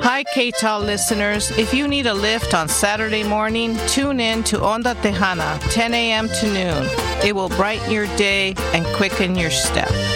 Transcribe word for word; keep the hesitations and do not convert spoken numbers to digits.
Hi, K T A L listeners. If you need a lift on Saturday morning, tune in to Onda Tejana, ten a.m. to noon. It will brighten your day and quicken your step.